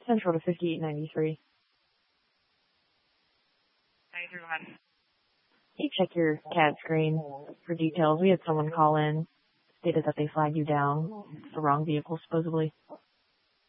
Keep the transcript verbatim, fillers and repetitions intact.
Central to fifty-eight ninety-three. ninety-three, go ahead. Can you check your C A D screen for details? We had someone call in, stated that they flagged you down. It's the wrong vehicle, supposedly.